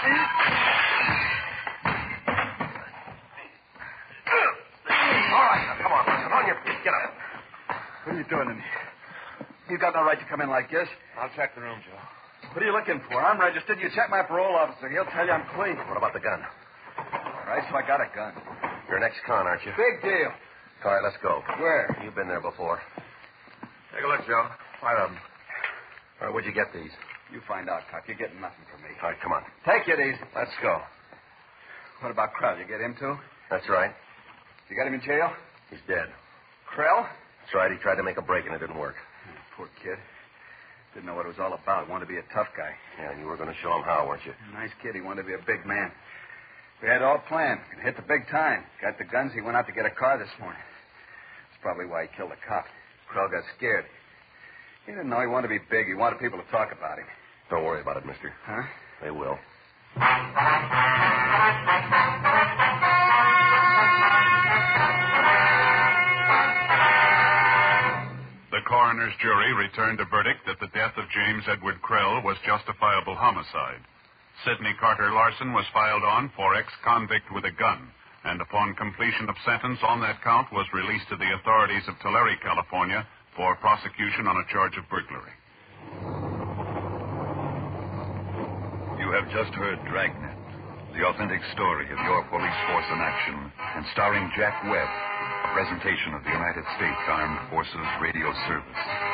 All right, now, come on, Larson. On your feet. Get up. What are you doing in here? You got no right to come in like this. I'll check the room, Joe. What are you looking for? I'm registered. You check my parole officer. He'll tell you I'm clean. What about the gun? All right, so I got a gun. You're an ex-con, aren't you? Big deal. All right, let's go. Where? You've been there before. Take a look, Joe. 5 of them. All right, where'd you get these? You find out, Cock. You're getting nothing from me. All right, come on. Take it easy. Let's go. What about Krell? You get him, too? That's right. You got him in jail? He's dead. Krell? That's right. He tried to make a break and it didn't work. Poor kid. Didn't know what it was all about. Wanted to be a tough guy. Yeah, and you were going to show him how, weren't you? Nice kid. He wanted to be a big man. We had it all planned. Could hit the big time. Got the guns. He went out to get a car this morning. That's probably why he killed the cop. Krell got scared. He didn't know he wanted to be big. He wanted people to talk about him. Don't worry about it, mister. Huh? They will. The coroner's jury returned a verdict that the death of James Edward Krell was justifiable homicide. Sidney Carter Larson was filed on for ex-convict with a gun, and upon completion of sentence on that count was released to the authorities of Tulare, California, for prosecution on a charge of burglary. You have just heard Dragnet, the authentic story of your police force in action, and starring Jack Webb, a presentation of the United States Armed Forces Radio Service.